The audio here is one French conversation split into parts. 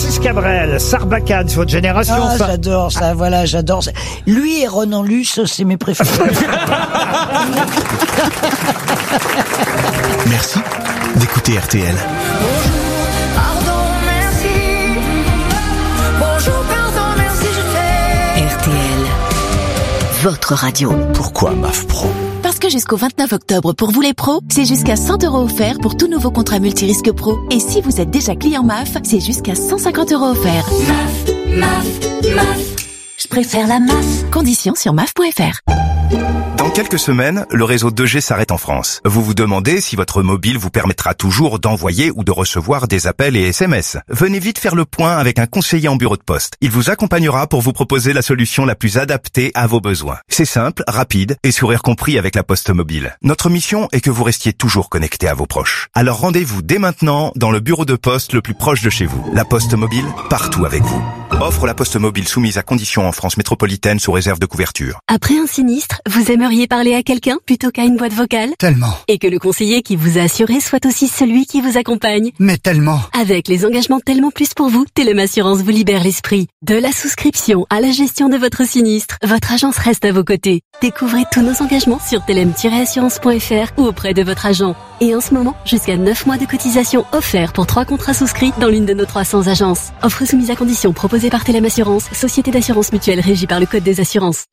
Francis Cabrel, Sarbacane, c'est votre génération, Ah, ça. j'adore ça, voilà, j'adore ça. Lui et Ronan Luce, c'est mes préférés. Merci d'écouter RTL. RTL, votre radio. Pourquoi MAF Pro? Parce que jusqu'au 29 octobre, pour vous les pros, c'est jusqu'à 100 € offerts pour tout nouveau contrat multirisque pro. Et si vous êtes déjà client MAF, c'est jusqu'à 150 € offerts. MAF. Je préfère la MAF. Conditions sur MAF.fr. Dans quelques semaines, le réseau 2G s'arrête en France. Vous vous demandez si votre mobile vous permettra toujours d'envoyer ou de recevoir des appels et SMS. Venez vite faire le point avec un conseiller en bureau de poste. Il vous accompagnera pour vous proposer la solution la plus adaptée à vos besoins. C'est simple, rapide et sourire compris avec la Poste Mobile. Notre mission est que vous restiez toujours connecté à vos proches. Alors rendez-vous dès maintenant dans le bureau de poste le plus proche de chez vous. La Poste Mobile, partout avec vous. Offre La Poste Mobile soumise à conditions en France métropolitaine sous réserve de couverture. Après un sinistre, vous aimeriez parler à quelqu'un plutôt qu'à une boîte vocale? Tellement. Et que le conseiller qui vous a assuré soit aussi celui qui vous accompagne? Mais tellement. Avec les engagements Tellement Plus pour vous, Telem Assurance vous libère l'esprit. De la souscription à la gestion de votre sinistre, votre agence reste à vos côtés. Découvrez tous nos engagements sur telem-assurance.fr ou auprès de votre agent. Et en ce moment, jusqu'à 9 mois de cotisation offerts pour 3 contrats souscrits dans l'une de nos 300 agences. Offre soumise à conditions proposée par Telem Assurance, société d'assurance mutuelle régie par le Code des assurances.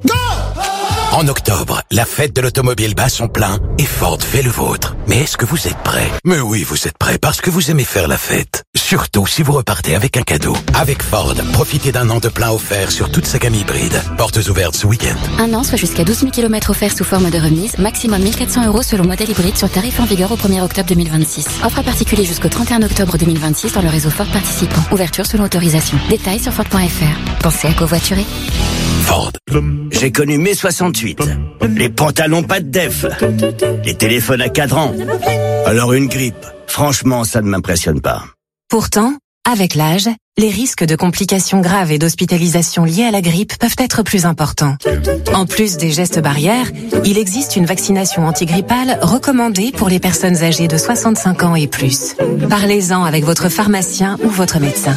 En octobre, la fête de l'automobile bat son plein et Ford fait le vôtre. Mais est-ce que vous êtes prêts? Mais oui, vous êtes prêts parce que vous aimez faire la fête. Surtout si vous repartez avec un cadeau. Avec Ford, profitez d'un an de plein offert sur toute sa gamme hybride. Portes ouvertes ce week-end. Un an, soit jusqu'à 12 000 km offerts sous forme de remise, maximum 1 400 € selon modèle hybride sur tarif en vigueur au 1er octobre 2026. Offre à particulier jusqu'au 31 octobre 2026 dans le réseau Ford participant. Ouverture selon autorisation. Détails sur Ford.fr. Pensez à covoiturer. Ford. J'ai connu mai 68. Les pantalons pas de def. Les téléphones à cadran. Alors une grippe. Franchement, ça ne m'impressionne pas. Pourtant, avec l'âge, les risques de complications graves et d'hospitalisation liées à la grippe peuvent être plus importants. En plus des gestes barrières, il existe une vaccination antigrippale recommandée pour les personnes âgées de 65 ans et plus. Parlez-en avec votre pharmacien ou votre médecin.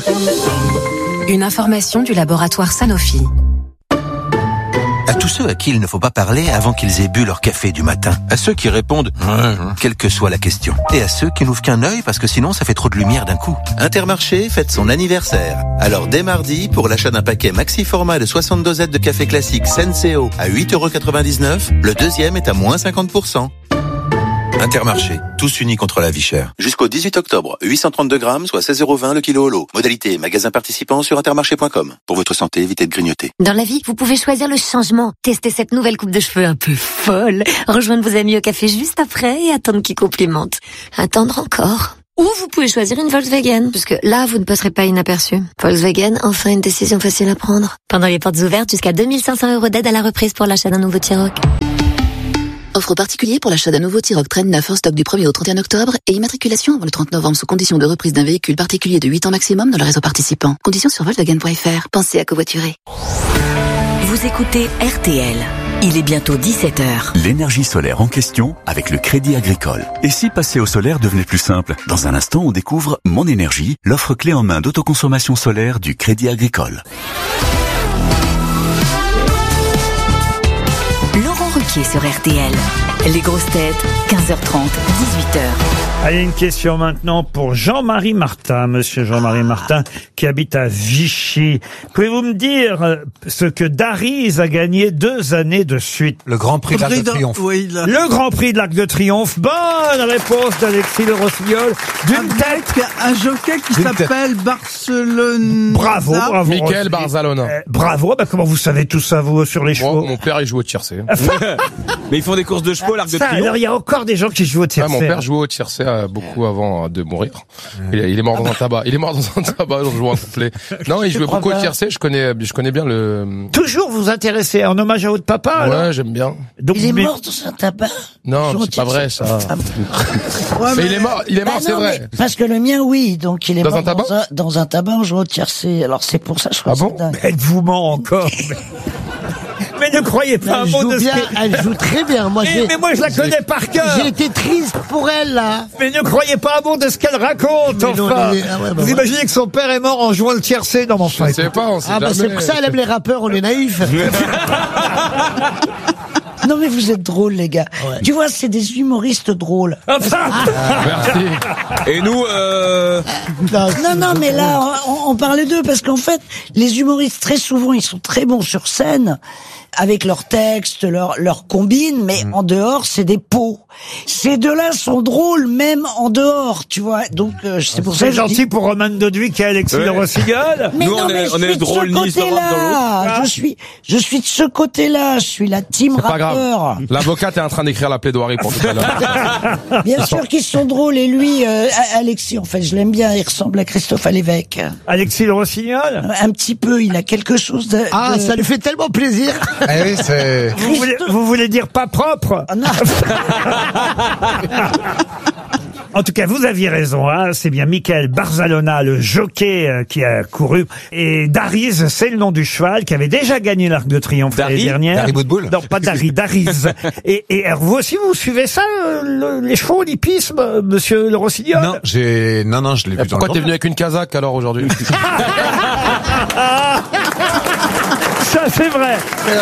Une information du laboratoire Sanofi. À tous ceux à qui il ne faut pas parler avant qu'ils aient bu leur café du matin. À ceux qui répondent quelle que soit la question. Et à ceux qui n'ouvrent qu'un œil parce que sinon ça fait trop de lumière d'un coup. Intermarché fête son anniversaire. Alors dès mardi, pour l'achat d'un paquet maxi format de 60 dosettes de café classique Senseo à 8,99 €, le deuxième est à moins 50%. Intermarché, tous unis contre la vie chère. Jusqu'au 18 octobre, 832 grammes, soit 16,20 € le kilo au lot. Modalité magasin participant sur intermarché.com. Pour votre santé, évitez de grignoter. Dans la vie, vous pouvez choisir le changement. Testez cette nouvelle coupe de cheveux un peu folle. Rejoindre vos amis au café juste après et attendre qu'ils complimentent. Attendre encore. Ou vous pouvez choisir une Volkswagen, parce que là, vous ne passerez pas inaperçu. Volkswagen, enfin une décision facile à prendre. Pendant les portes ouvertes, jusqu'à 2 500 € d'aide à la reprise pour l'achat d'un nouveau T-Roc. Offre particulier pour l'achat d'un nouveau T-Roc Trail 9 en stock du 1er au 31 octobre et immatriculation avant le 30 novembre sous condition de reprise d'un véhicule particulier de 8 ans maximum dans le réseau participant. Conditions sur Volkswagen.fr. Pensez à covoiturer. Vous écoutez RTL. Il est bientôt 17 h. L'énergie solaire en question avec le Crédit Agricole. Et si passer au solaire devenait plus simple? Dans un instant, on découvre Mon Énergie, l'offre clé en main d'autoconsommation solaire du Crédit Agricole. Laurent Ruquier sur RTL. Les grosses têtes, 15h30, 18h. Allez, une question maintenant pour Jean-Marie Martin, monsieur Jean-Marie Martin, qui habite à Vichy. Pouvez-vous me dire ce que Daryl a gagné 2 années de suite? Le Grand Prix de l'Arc de Triomphe. Oui, le Grand Prix de l'Arc de Triomphe. Bonne réponse d'Alexis Le Rossignol. D'une tête. Un jockey qui s'appelle Barcelone. Bravo, bravo. Michael Barzalona. Bravo. Bah, comment vous savez tout ça, vous, sur les chevaux? Mon père, il jouait au tiercé. Mais ils font des courses de chevaux, l'Arc de Triomphe. Alors, il y a encore des gens qui jouent au tiercé. Mon père jouait au tiercé beaucoup avant de mourir. Il est mort dans un tabac. Il est mort dans un tabac en jouant un complet. Non, il jouait beaucoup au tiercé. Je connais bien le... Toujours vous intéresser en hommage à votre papa, alors? Ouais, j'aime bien. Donc, il est mort dans un tabac? Non, c'est pas vrai, ça. Mais il est mort, c'est vrai. Parce que le mien, oui. Donc, il est mort dans un tabac en jouant au tiercé. Alors, c'est pour ça, je crois. Ah bon? Elle vous ment encore. Mais ne croyez pas un Elle mot joue de ce bien, que... elle joue très bien. Moi, Mais moi, je la connais par cœur. J'ai été triste pour elle, là. Mais ne croyez pas un mot de ce qu'elle raconte, Mais non, enfin. Vous ouais. imaginez que son père est mort en jouant le tiercé dans mon Je sais pas, on sait Ah, bah, jamais. c'est pour ça, elle aime les rappeurs, on est naïfs. Non, mais vous êtes drôles, les gars. Tu vois, c'est des humoristes drôles. Merci. Et nous, Non, mais là, on parlait d'eux parce qu'en fait, les humoristes, très souvent, ils sont très bons sur scène, avec leurs textes, leurs combines, mais en dehors, c'est des pots. Ces deux-là sont drôles, même en dehors, tu vois. Donc, c'est pour ça C'est que je gentil dis... pour Roman Doduic et Alexis Ouais. Le Rossignol. Mais Nous, non, on mais est- je on est suis de drôles, ce ni sur côté-là. Ah. Je suis de ce côté-là. Je suis la team C'est pas grave. rappeur. L'avocate est en train d'écrire la plaidoirie pour tout à l'heure. Bien sûr qu'ils sont drôles. Et lui, Alexis, en fait, je l'aime bien. Il ressemble à Christophe Alévèque. Alexis Le Rossignol. Un petit peu. Il a quelque chose de... Ah, ça lui fait tellement plaisir. Eh oui, c'est... Vous voulez dire pas propre? Ah, non. En tout cas, vous aviez raison, hein. C'est bien Michael Barzalona, le jockey qui a couru. Et Dariz, c'est le nom du cheval qui avait déjà gagné l'Arc de Triomphe l'année dernière. Dari Boudboul? Non, pas Dari, Dariz. Et alors, vous aussi, vous suivez ça, les chevaux, l'hippisme, monsieur Le Rossignol? Non, je l'ai vu dans le Pourquoi t'es journal. venu avec une casaque alors aujourd'hui? Ça, c'est vrai.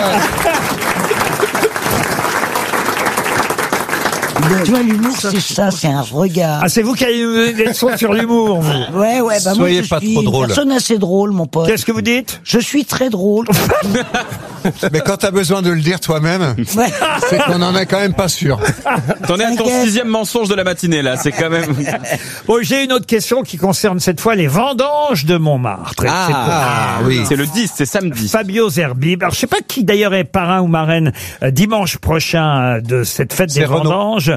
Tu vois, l'humour, c'est ça, c'est un regard. Ah, c'est vous qui avez des leçons sur l'humour, vous. Ouais, bah Soyez moi, je pas suis trop une drôle. personne assez drôle, mon pote. Qu'est-ce que vous dites? Je suis très drôle. Mais quand t'as besoin de le dire toi-même, Ouais. c'est qu'on en est quand même pas sûr. t'en es à ton T'inquiète. 6e mensonge de la matinée, là. C'est quand même... Bon, j'ai une autre question qui concerne cette fois les vendanges de Montmartre. Et c'est pour oui. C'est le 10, c'est samedi. Fabio Zerbib. Alors, je sais pas qui d'ailleurs est parrain ou marraine dimanche prochain de cette fête des C'est Renaud. vendanges.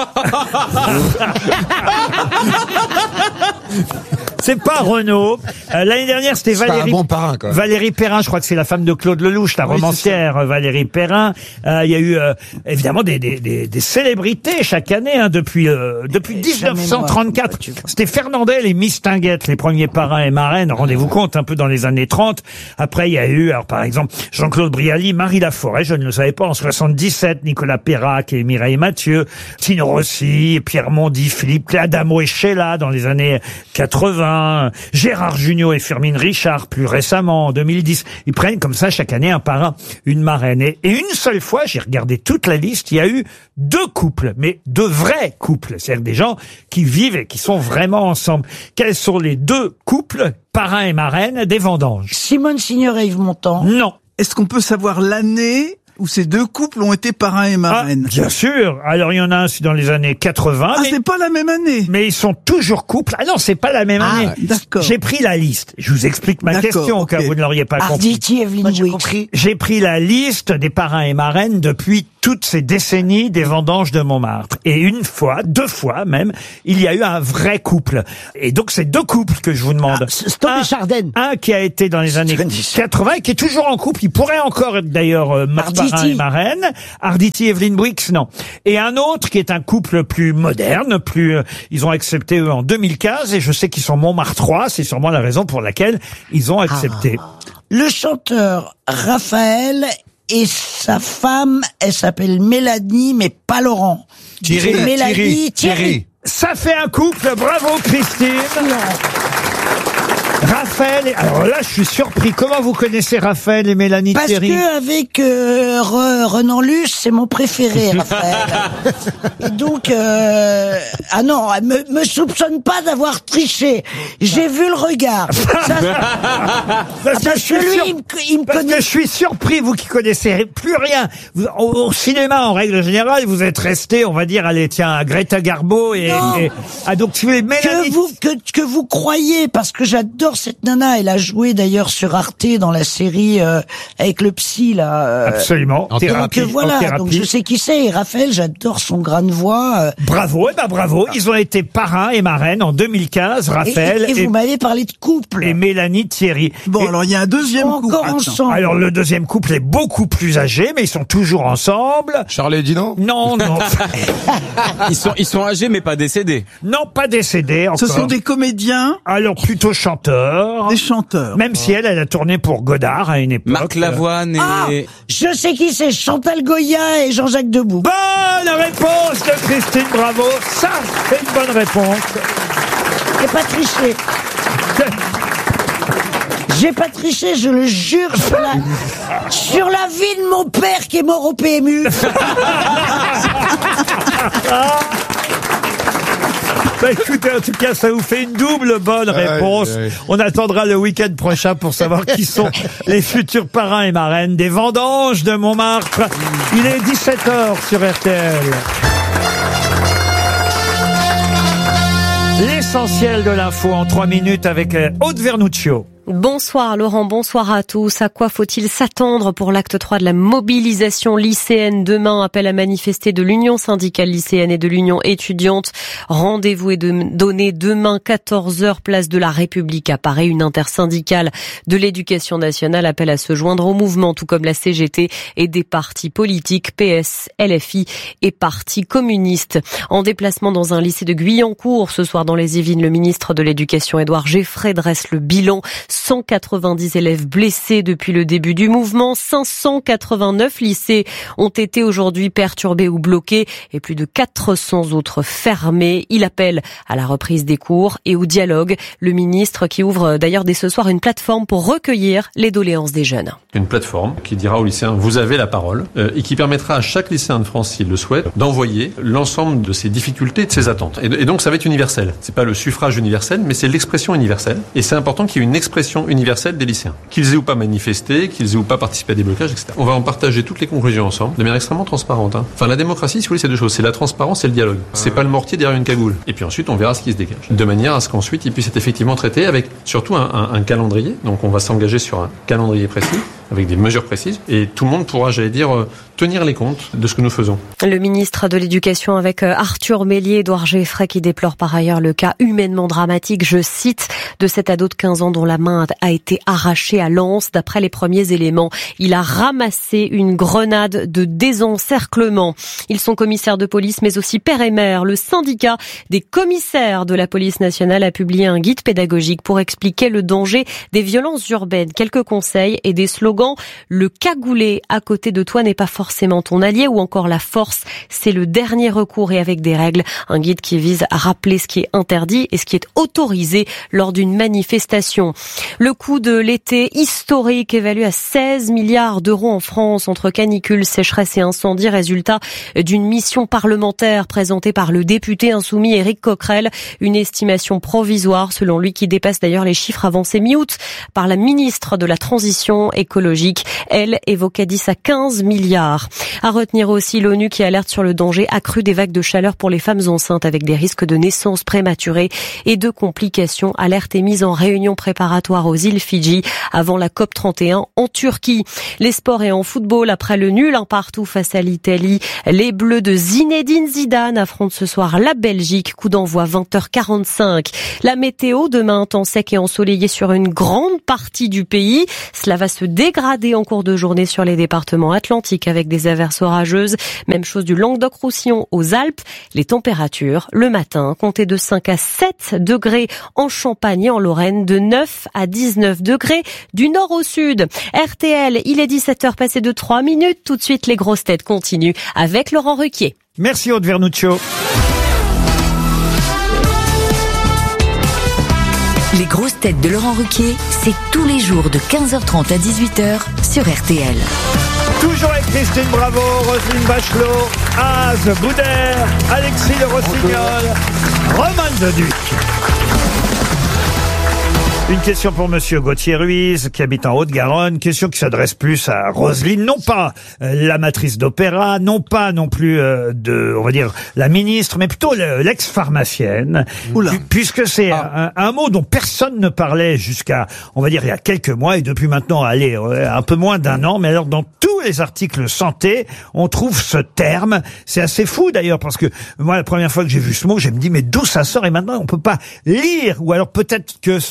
C'est pas Renaud. L'année dernière, c'était C'est pas Valérie. un bon parrain, quand même. Valérie Perrin, je crois que c'est la femme de Claude Lelouch, la romancière Valérie Perrin. Il y a eu évidemment des célébrités chaque année, hein, depuis 1934. C'était Fernandel et Mistinguett, les premiers parrains et marraines. Rendez-vous compte, un peu dans les années 30. Après, il y a eu, alors par exemple, Jean-Claude Brialy, Marie Laforêt, je ne le savais pas, en 77, Nicolas Perrac et Mireille Mathieu, Tino Rossi, Pierre Mondy, Philippe Clé, Adamo et Sheila dans les années 80, Gérard Jugnot et Firmine Richard plus récemment, en 2010. Ils prennent comme ça chaque année un parrain, une marraine. Et une seule fois, j'ai regardé toute la liste, il y a eu 2 couples, mais 2 vrais couples. C'est-à-dire des gens qui vivent et qui sont vraiment ensemble. Quels sont les 2 couples, parrain et marraine, des vendanges? Simone Signoret, Yves Montand. Non. Est-ce qu'on peut savoir l'année où ces deux couples ont été parrain et marraine? Bien sûr. Alors, il y en a un, c'est dans les années 80. Ah, mais- c'est pas la même année. Mais ils sont toujours couples. Ah non, c'est pas la même année. D'accord. J'ai pris la liste. Je vous explique ma D'accord, question, ok. car vous ne l'auriez pas compris. Arditi, Evelyne Wick. J'ai pris la liste des parrains et marraines depuis toutes ces décennies des vendanges de Montmartre. Et une fois, 2 fois même, il y a eu un vrai couple. Et donc, c'est 2 couples que je vous demande. Stop et Chardin. Un qui a été dans les années 80 et qui est toujours en couple. Il pourrait encore être d'ailleurs parrain et marraine. Arditi, Evelyne Brix, non. Et un autre qui est un couple plus moderne, ils ont accepté eux en 2015 et je sais qu'ils sont Montmartrois. C'est sûrement la raison pour laquelle ils ont accepté. Le chanteur Raphaël et sa femme, elle s'appelle Mélanie, mais pas Laurent. Thierry, C'est Mélanie, Thierry, Thierry. Ça fait un couple. Bravo, Christine. Raphaël, alors là, je suis surpris. Comment vous connaissez Raphaël et Mélanie Parce Thierry? que avec Renan Luce, c'est mon préféré, Raphaël. Et donc, ah non, me soupçonne pas d'avoir triché. J'ai vu le regard. Parce que il me parce connaît. que je suis surpris, vous qui connaissez plus rien. Au cinéma, en règle générale, vous êtes resté, on va dire, allez, tiens, à Greta Garbo ah, donc tu es Mélanie. Que vous croyez, parce que j'adore cette nana. Elle a joué d'ailleurs sur Arte dans la série avec le psy là. Absolument. Donc voilà, donc je sais qui c'est. Et Raphaël, j'adore son grain de voix. Bravo, bravo. Ils ont été parrains et marraines en 2015, Raphaël. Et vous m'avez parlé de couple. Et Mélanie Thierry. Bon, alors il y a un deuxième couple. Encore ensemble. Alors le deuxième couple est beaucoup plus âgé, mais ils sont toujours ensemble. Charles et Dino? Non, non. Ils sont âgés mais pas décédés. Non, pas décédés encore. Ce sont des comédiens. Alors plutôt chanteurs. chanteurs. Des chanteurs. Même si elle a tourné pour Godard à une époque. Marc Lavoine et... Ah, je sais qui c'est, Chantal Goya et Jean-Jacques Debout. Bonne réponse de Christine Bravo. Ça, c'est une bonne réponse. J'ai pas triché. J'ai pas triché, je le jure, sur la vie de mon père qui est mort au PMU. Bah écoutez, en tout cas, ça vous fait une double bonne réponse. On attendra le week-end prochain pour savoir qui sont les futurs parrains et marraines des vendanges de Montmartre. Il est 17h sur RTL. L'essentiel de l'info en 3 minutes avec Aude Vernuccio. Bonsoir Laurent, bonsoir à tous. À quoi faut-il s'attendre pour l'acte 3 de la mobilisation lycéenne demain? Appel à manifester de l'Union syndicale lycéenne et de l'Union étudiante. Rendez-vous est donné demain 14h place de la République à Paris. Une intersyndicale de l'éducation nationale appelle à se joindre au mouvement, tout comme la CGT et des partis politiques PS, LFI et Parti communiste. En déplacement dans un lycée de Guyancourt ce soir dans les Yvelines, le ministre de l'Éducation Édouard Geffray dresse le bilan. 190 élèves blessés depuis le début du mouvement. 589 lycées ont été aujourd'hui perturbés ou bloqués et plus de 400 autres fermés. Il appelle à la reprise des cours et au dialogue. Le ministre qui ouvre d'ailleurs dès ce soir une plateforme pour recueillir les doléances des jeunes. Une plateforme qui dira aux lycéens vous avez la parole et qui permettra à chaque lycéen de France, s'il le souhaite, d'envoyer l'ensemble de ses difficultés et de ses attentes. Et donc ça va être universel. C'est pas le suffrage universel, mais c'est l'expression universelle. Et c'est important qu'il y ait une expression universelle des lycéens. Qu'ils aient ou pas manifesté, qu'ils aient ou pas participé à des blocages, etc. On va en partager toutes les conclusions ensemble, de manière extrêmement transparente. Enfin, la démocratie, si vous voulez, c'est deux choses. C'est la transparence et le dialogue. C'est pas le mortier derrière une cagoule. Et puis ensuite, on verra ce qui se dégage. De manière à ce qu'ensuite, il puisse être effectivement traité avec surtout un calendrier. Donc, on va s'engager sur un calendrier précis, avec des mesures précises. Et tout le monde pourra, j'allais dire, tenir les comptes de ce que nous faisons. Le ministre de l'Éducation avec Arthur Mélier, Édouard Geffray, qui déplore par ailleurs le cas humainement dramatique, je cite, de cet ado de 15 ans dont la main a été arrachée à Lens. D'après les premiers éléments, il a ramassé une grenade de désencerclement. Ils sont commissaires de police, mais aussi père et mère. Le syndicat des commissaires de la police nationale a publié un guide pédagogique pour expliquer le danger des violences urbaines. Quelques conseils et des slogans. Le cagoulé à côté de toi n'est pas forcément ton allié, ou encore la force, c'est le dernier recours, et avec des règles. Un guide qui vise à rappeler ce qui est interdit et ce qui est autorisé lors d'une manifestation. Le coût de l'été historique évalué à 16 milliards d'euros en France entre canicule, sécheresse et incendie, résultat d'une mission parlementaire présentée par le député insoumis Éric Coquerel. Une estimation provisoire selon lui qui dépasse d'ailleurs les chiffres avancés mi-août par la ministre de la Transition écologique. Elle évoquait 10 à 15 milliards. À retenir aussi l'ONU qui alerte sur le danger accru des vagues de chaleur pour les femmes enceintes avec des risques de naissance prématurée et de complications. Alerte émise en réunion préparatoire aux îles Fidji avant la COP31 en Turquie. Les sports et en football, après le nul partout face à l'Italie, les Bleus de Zinedine Zidane affrontent ce soir la Belgique. Coup d'envoi 20h45. La météo, demain, temps sec et ensoleillé sur une grande partie du pays. Cela va se dégrader en cours de journée sur les départements atlantiques avec des averses orageuses. Même chose du Languedoc-Roussillon aux Alpes. Les températures, le matin, comptez de 5 à 7 degrés en Champagne et en Lorraine, de 9 à 19 degrés du nord au sud. RTL, il est 17h passé de 3 minutes. Tout de suite, les grosses têtes continuent avec Laurent Ruquier. Merci Aude Vernuccio. Les grosses têtes de Laurent Ruquier, c'est tous les jours de 15h30 à 18h sur RTL. Toujours avec Christine Bravo, Roselyne Bachelot, Az Boudère, Alexis Le Rossignol, Roman Doduc. Une question pour Monsieur Gauthier Ruiz, qui habite en Haute-Garonne. Question qui s'adresse plus à Roselyne, non pas l'amatrice d'opéra, non pas non plus on va dire, la ministre, mais plutôt l'ex-pharmacienne. Puisque c'est un mot dont personne ne parlait jusqu'à, on va dire, il y a quelques mois, et depuis maintenant, allez, un peu moins d'un an. Mais alors, dans tous les articles santé, on trouve ce terme. C'est assez fou d'ailleurs, parce que moi, la première fois que j'ai vu ce mot, j'ai me dit, mais d'où ça sort? Et maintenant, on peut pas lire. Ou alors peut-être que ce sont les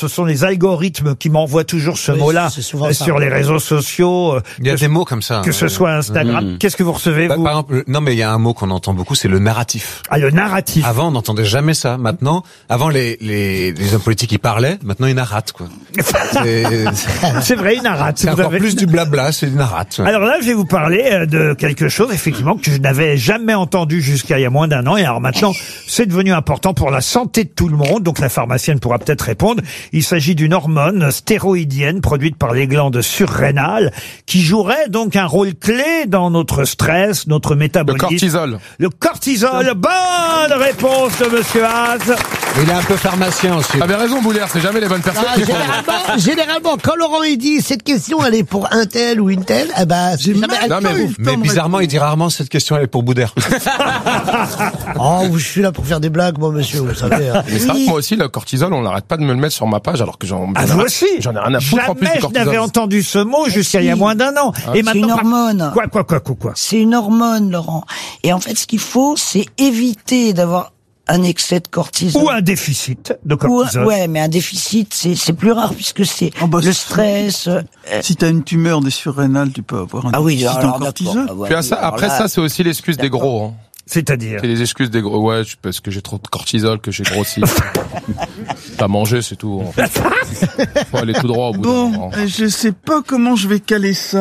algorithmes qui m'envoient toujours ce Oui, mot-là c'est souvent ça. sur les réseaux sociaux. Il y a des mots comme ça. Que ce soit Instagram. Qu'est-ce que vous recevez, vous? Par exemple, non, mais il y a un mot qu'on entend beaucoup, c'est le narratif. Ah, le narratif. Avant, on n'entendait jamais ça. Maintenant, avant, les hommes politiques, ils parlaient. Maintenant, ils narratent, quoi. C'est vrai, ils narratent. C'est Vous encore avez- plus du blabla, c'est du narrate. Alors là, je vais vous parler de quelque chose, effectivement, que je n'avais jamais entendu jusqu'à il y a moins d'un an. Et alors maintenant, c'est devenu important pour la santé de tout le monde. Donc la pharmacienne pourra peut-être répondre. Il s'agit d'une hormone stéroïdienne produite par les glandes surrénales qui jouerait donc un rôle clé dans notre stress, notre métabolisme. Le cortisol. Le cortisol. Bonne réponse de Monsieur Haas. Il est un peu pharmacien aussi. T'avais raison, Boulère, c'est jamais les bonnes personnes Ah, qui font. généralement, quand Laurent il dit cette question elle est pour un tel ou une telle, eh ben, c'est jamais elle Non, mais peut. vous- Mais bizarrement, il dit rarement cette question, elle est pour Boudère. Oh, je suis là pour faire des blagues, moi, monsieur, vous savez. hein. Mais c'est vrai que moi aussi, le cortisol, on n'arrête pas de me le mettre sur ma page alors que j'en Ah, vous aussi? j'en ai rien à foutre en plus Jamais du je cortisol. n'avais entendu ce mot jusqu'à il y a moins d'un an. Ah. Et C'est maintenant, une hormone. Quoi. C'est une hormone, Laurent. Et en fait, ce qu'il faut, c'est éviter d'avoir un excès de cortisol. Ou un déficit de Ou- cortisol. ouais, mais un déficit, c'est plus rare puisque c'est le stress. Si t'as une tumeur des surrénales, tu peux avoir un Ah oui, déficit alors, en cortisol. d'accord. Puis ça, après ça, c'est aussi l'excuse des gros. Hein. C'est-à-dire? C'est les excuses des gros. Ouais, parce que j'ai trop de cortisol, que j'ai grossi. Pas manger, c'est tout. En fait. Faut aller tout droit au bout d'un Bon, moment. je sais pas comment je vais caler ça.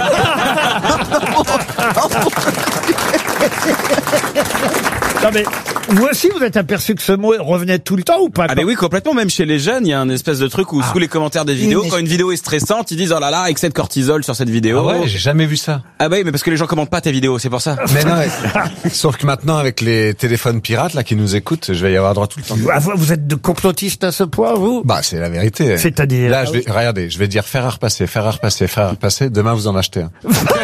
Non mais, vous aussi, vous êtes aperçu que ce mot revenait tout le temps ou pas? Ah mais oui, complètement, même chez les jeunes, il y a un espèce de truc où sous les commentaires des vidéos, mais- quand une vidéo est stressante, ils disent oh là là, excès de cortisol sur cette vidéo. Ah ouais, j'ai jamais vu ça. Ah bah oui, mais parce que les gens commentent pas tes vidéos, c'est pour ça. Mais non, sauf que maintenant, avec les téléphones pirates, là, qui nous écoutent, je vais y avoir droit tout le temps. Ah, vous êtes de complotiste à ce point, vous? Bah, c'est la vérité. C'est-à-dire? Là, regardez, je vais dire faire à repasser. Demain, vous en achetez un.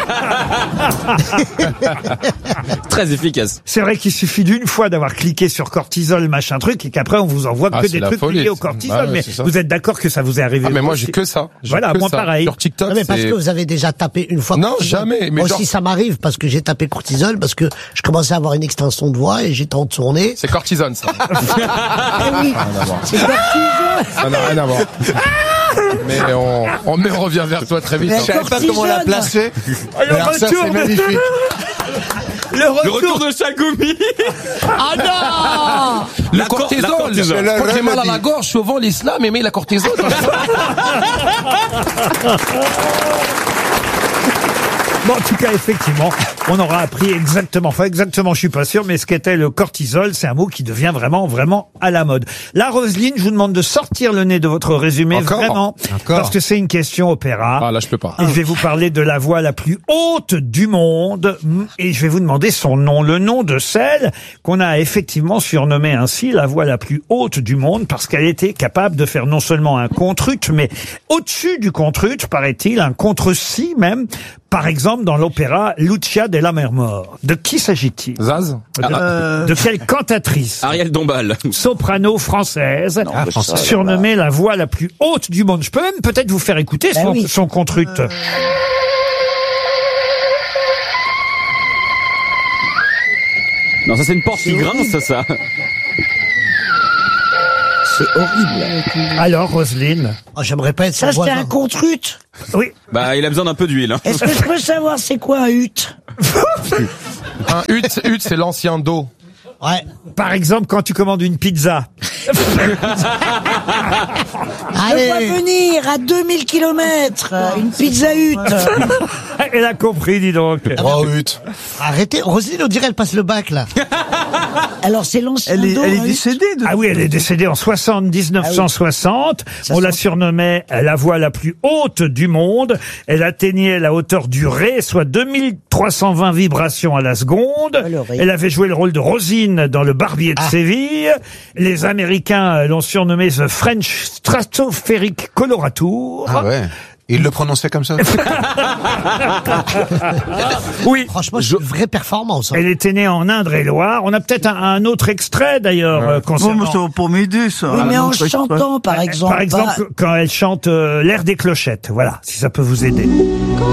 Très efficace. C'est vrai qu'il suffit d'une fois d'avoir cliqué sur cortisol, machin truc, et qu'après on vous envoie Ah, que c'est des la trucs folie. liés au cortisol. Ah ouais, mais c'est ça. vous êtes d'accord que ça vous est arrivé? Ah, mais moi, aussi j'ai que ça. J'ai Voilà, que moi ça. pareil. Sur TikTok, Non, mais parce c'est- que vous avez déjà tapé une fois. Non, cortisol. jamais, mais Moi genre- aussi, ça m'arrive parce que j'ai tapé cortisol parce que je commençais à avoir une extension de voix et j'étais en tournée. C'est cortisone, ça. Ah oui, Rien à voir. c'est cortisol. Ça n'a rien à voir. Mais on revient vers toi très vite. Mais hein. Je savais pas comment la placer. Le Alors ça, retour c'est de- magnifique. Le retour de Chalgoumi. Ah non! Le cortisol. cortisol. Quand j'ai mal à la remède. gorge, souvent l'islam aimait la cortisone. Bon, en tout cas, effectivement, on aura appris exactement, je suis pas sûr, mais ce qu'était le cortisol, c'est un mot qui devient vraiment, vraiment à la mode. Là, Roselyne, je vous demande de sortir le nez de votre résumé, Encore vraiment, parce que c'est une question opéra. Ah là, je peux pas. Et je vais vous parler de la voix la plus haute du monde, et je vais vous demander son nom, le nom de celle qu'on a effectivement surnommée ainsi la voix la plus haute du monde, parce qu'elle était capable de faire non seulement un contrut, mais au-dessus du contrut, paraît-il, un contre-si même, par exemple dans l'opéra Lucia della Mermor. De qui s'agit-il? Zaz? De quelle cantatrice? Ariel Dombal. Soprano française, française. surnommée la voix la plus haute du monde. Je peux même peut-être vous faire écouter Ben son, oui. son contrut. Non, ça c'est une porte qui grince, ça. C'est horrible. Alors, Roselyne? Oh, j'aimerais pas être Ça, son c'était voisin. un contrut. Oui. Bah, il a besoin d'un peu d'huile. Hein. Est-ce que je peux savoir c'est quoi un hut? Un hut, c'est l'ancien dos. Ouais. Par exemple, quand tu commandes une pizza. Je vois venir à 2000 km une pizza hut. Elle a compris, dis donc. Oh, hutte. Arrêtez. Roselyne, on dirait elle passe le bac, là. Alors c'est l'ancien Elle dos. est un hut. décédée de... Ah oui, elle est décédée en 1960. On la surnommait la voix la plus haute du monde. Elle atteignait la hauteur du Ré, soit 2320 vibrations à la seconde. le Ré. Elle avait joué le rôle de Rosine dans Le Barbier de Séville. Les Américains l'ont surnommée The French Stratospheric Coloratur. Ah ouais. Il le prononçait comme ça. Oui. Franchement, c'est une vraie performance. Hein. Elle était née en Indre-et-Loire. On a peut-être un autre extrait d'ailleurs Bon, concernant. moi, ça va pour m'aider, ça. Oui, mais en Non, chantant, par exemple. Par exemple, quand elle chante l'air des clochettes. Voilà, si ça peut vous aider.